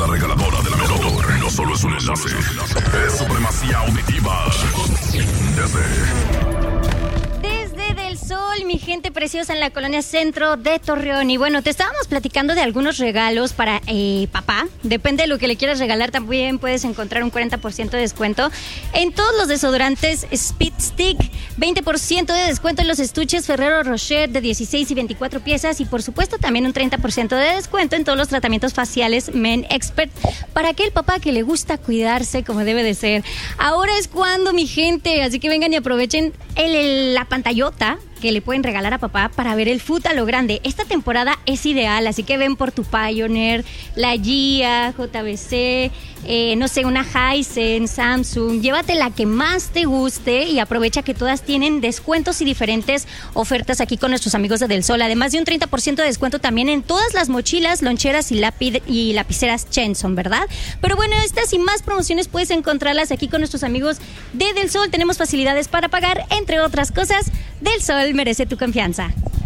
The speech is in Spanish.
la regaladora de la mejor. No solo es un enlace, es supremacía auditiva. Desde Del Sol, mi gente preciosa en la colonia Centro de Torreón. Y bueno, te estábamos platicando de algunos regalos para papá. Depende de lo que le quieras regalar, también puedes encontrar un 40% de descuento en todos los desodorantes Speed Stick, 20% de descuento en los estuches Ferrero Rocher de 16 y 24 piezas y por supuesto también un 30% de descuento en todos los tratamientos faciales Men Expert para aquel papá que le gusta cuidarse como debe de ser. Ahora es cuando, mi gente, así que vengan y aprovechen la pantallota que le pueden regalar a papá para ver el fútbol a lo grande. Esta temporada es ideal, así que ven por tu Pioneer, la Gia, JBC, no sé, una Hisense, Samsung. Llévate la que más te guste y aprovecha que todas tienen descuentos y diferentes ofertas aquí con nuestros amigos de Del Sol. Además de un 30% de descuento también en todas las mochilas, loncheras y lapiceras Chenson, ¿verdad? Pero bueno, estas y más promociones puedes encontrarlas aquí con nuestros amigos de Del Sol. Tenemos facilidades para pagar, entre otras cosas. Del Sol merece tu confianza.